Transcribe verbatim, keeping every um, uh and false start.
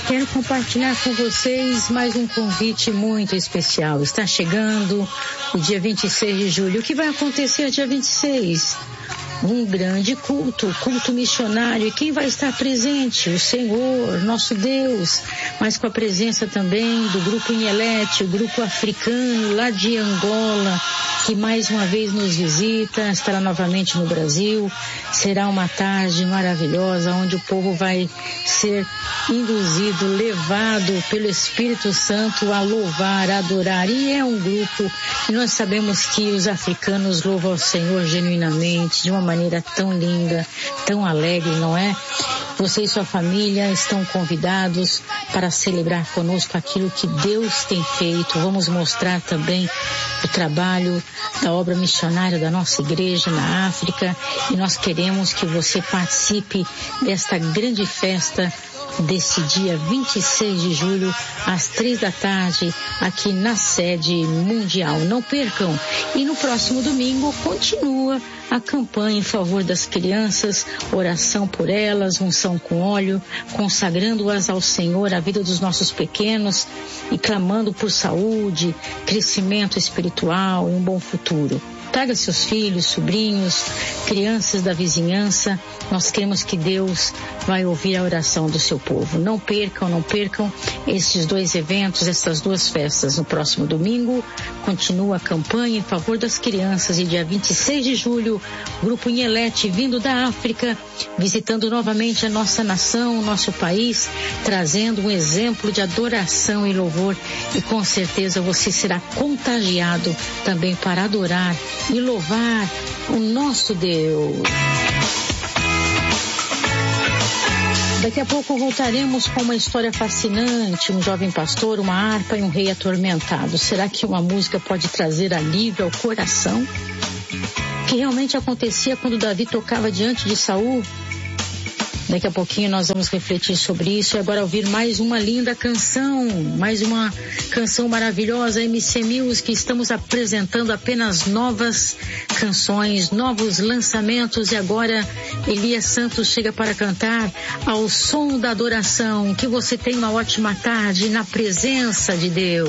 Quero compartilhar com vocês mais um convite muito especial. Está chegando o dia vinte e seis de julho. O que vai acontecer dia vinte e seis? Um grande culto, culto missionário. E quem vai estar presente? O Senhor, nosso Deus, mas com a presença também do grupo Inhelete, o grupo africano lá de Angola, que mais uma vez nos visita, estará novamente no Brasil. Será uma tarde maravilhosa, onde o povo vai ser induzido, levado pelo Espírito Santo a louvar, a adorar. E é um grupo, e nós sabemos que os africanos louvam ao Senhor genuinamente, de uma maneira tão linda, tão alegre, não é? Você e sua família estão convidados para celebrar conosco aquilo que Deus tem feito. Vamos mostrar também o trabalho da obra missionária da nossa igreja na África, e nós queremos que você participe desta grande festa desse dia vinte e seis de julho, às três da tarde, aqui na sede mundial. Não percam! E no próximo domingo continua a campanha em favor das crianças, oração por elas, unção com óleo, consagrando-as ao Senhor, a vida dos nossos pequenos e clamando por saúde, crescimento espiritual e um bom futuro. Traga seus filhos, sobrinhos, crianças da vizinhança. Nós queremos que Deus vai ouvir a oração do seu povo. Não percam, não percam estes dois eventos, essas duas festas. No próximo domingo, continua a campanha em favor das crianças, e dia vinte e seis de julho, o Grupo Inhelete, vindo da África, visitando novamente a nossa nação, o nosso país, trazendo um exemplo de adoração e louvor, e com certeza você será contagiado também para adorar e louvar o nosso Deus. Daqui a pouco voltaremos com uma história fascinante, um jovem pastor, uma harpa e um rei atormentado. Será que uma música pode trazer alívio ao coração? O que realmente acontecia quando Davi tocava diante de Saul? Daqui a pouquinho nós vamos refletir sobre isso e agora ouvir mais uma linda canção, mais uma canção maravilhosa, M C Music. Estamos apresentando apenas novas canções, novos lançamentos, e agora Elias Santos chega para cantar ao som da adoração. Que você tenha uma ótima tarde na presença de Deus.